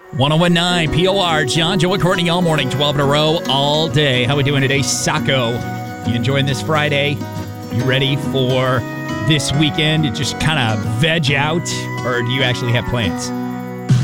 1019 POR, John, Joe, and Courtney all morning, 12 in a row, all day. How we doing today, Sacco? You enjoying this Friday? You ready for this weekend to just kind of veg out, or do you actually have plans?